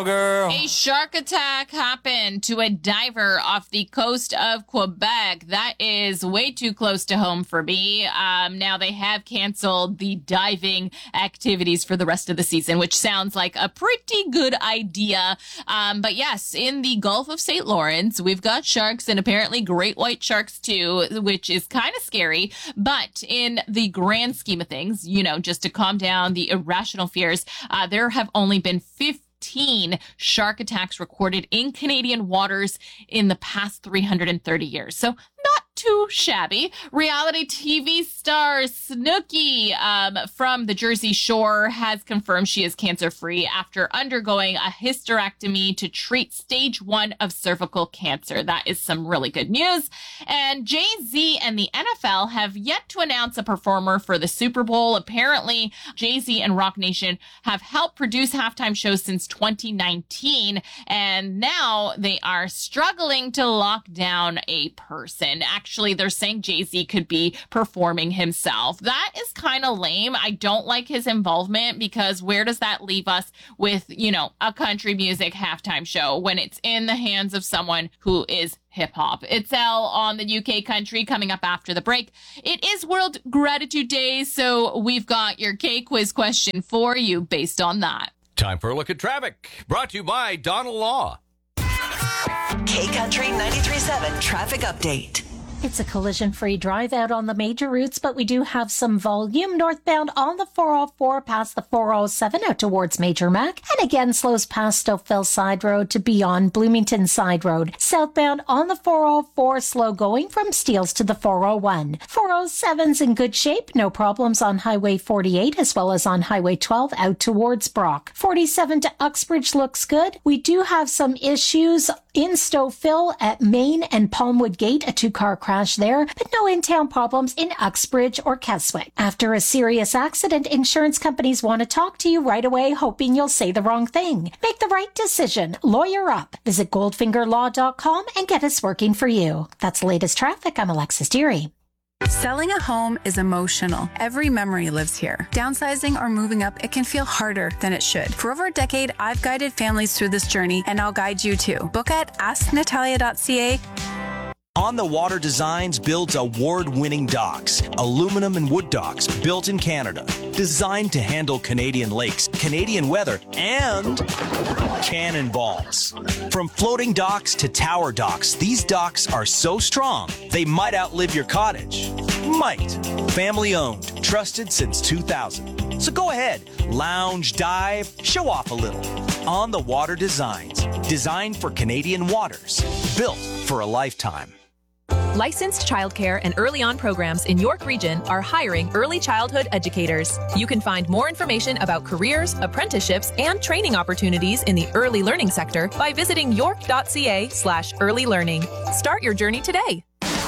Girl. A shark attack happened to a diver off the coast of Quebec. That is way too close to home for me. Now they have canceled the diving activities for the rest of the season, which sounds like a pretty good idea. But yes, in the Gulf of St. Lawrence, we've got sharks and apparently great white sharks too, which is kind of scary. But in the grand scheme of things, just to calm down the irrational fears, there have only been 15 shark attacks recorded in Canadian waters in the past 330 years. So not too shabby. Reality TV star Snooki from the Jersey Shore has confirmed she is cancer-free after undergoing a hysterectomy to treat stage 1 of cervical cancer. That is some really good news. And Jay-Z and the NFL have yet to announce a performer for the Super Bowl. Apparently, Jay-Z and Rock Nation have helped produce halftime shows since 2019, and now they are struggling to lock down a person. Actually, they're saying Jay-Z could be performing himself. That is kind of lame. I don't like his involvement because where does that leave us with, a country music halftime show when it's in the hands of someone who is hip hop? It's L on the UK country coming up after the break. It is World Gratitude Day, so we've got your K-Quiz question for you based on that. Time for a look at traffic. Brought to you by Donald Law. K-Country 93.7 Traffic Update. It's a collision-free drive out on the major routes, but we do have some volume northbound on the 404 past the 407 out towards Major Mac, and again slows past Stouffville Side Road to beyond Bloomington Side Road. Southbound on the 404, slow going from Steeles to the 401. 407's in good shape, no problems on Highway 48 as well as on Highway 12 out towards Brock. 47 to Uxbridge looks good. We do have some issues in Stouffville at Main and Palmwood Gate, a two-car crash there, but no in-town problems in Uxbridge or Keswick. After a serious accident, insurance companies want to talk to you right away, hoping you'll say the wrong thing. Make the right decision. Lawyer up. Visit goldfingerlaw.com and get us working for you. That's the latest traffic. I'm Alexis Deary. Selling a home is emotional. Every memory lives here. Downsizing or moving up, it can feel harder than it should. For over a decade, I've guided families through this journey, and I'll guide you too. Book at asknatalia.ca. On the Water Designs builds award-winning docks, aluminum and wood docks built in Canada, designed to handle Canadian lakes, Canadian weather, and cannonballs. From floating docks to tower docks, these docks are so strong, they might outlive your cottage. Might. Family owned, trusted since 2000. So go ahead, lounge, dive, show off a little. On the Water Designs, designed for Canadian waters, built for a lifetime. Licensed childcare and early on programs in York Region are hiring early childhood educators. You can find more information about careers, apprenticeships, and training opportunities in the early learning sector by visiting york.ca/early learning. Start your journey today.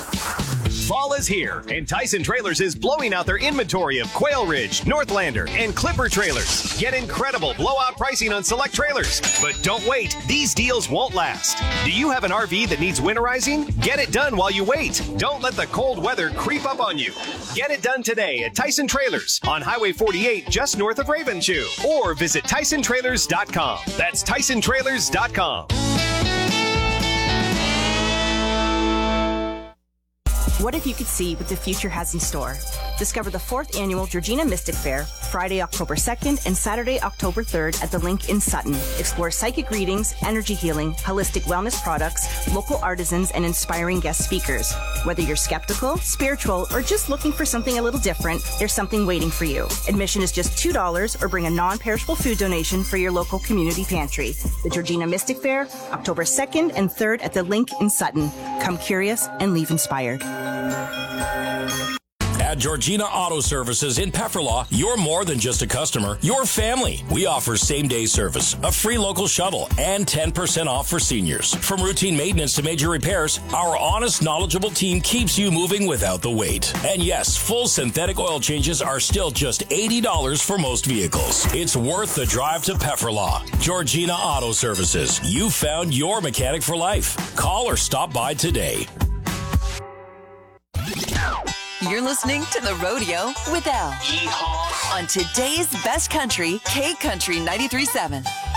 Fall is here, and Tyson Trailers is blowing out their inventory of Quail Ridge, Northlander, and Clipper trailers. Get incredible blowout pricing on select trailers. But don't wait, these deals won't last. Do you have an RV that needs winterizing? Get it done while you wait. Don't let the cold weather creep up on you. Get it done today at Tyson Trailers on Highway 48 just north of Ravenshoe. Or visit TysonTrailers.com. That's TysonTrailers.com. What if you could see what the future has in store? Discover the 4th annual Georgina Mystic Fair, Friday, October 2nd and Saturday, October 3rd at the Link in Sutton. Explore psychic readings, energy healing, holistic wellness products, local artisans, and inspiring guest speakers. Whether you're skeptical, spiritual, or just looking for something a little different, there's something waiting for you. Admission is just $2 or bring a non-perishable food donation for your local community pantry. The Georgina Mystic Fair, October 2nd and 3rd at the Link in Sutton. Come curious and leave inspired. At Georgina Auto Services in Pefferlaw, you're more than just a customer, you're family. We offer same-day service, a free local shuttle, and 10% off for seniors. From routine maintenance to major repairs, our honest, knowledgeable team keeps you moving without the wait. And yes, full synthetic oil changes are still just $80 for most vehicles. It's worth the drive to Pefferlaw. Georgina Auto Services. You found your mechanic for life. Call or stop by today. You're listening to The Rodeo with Al. Yeehaw. On today's best country, K Country 93.7.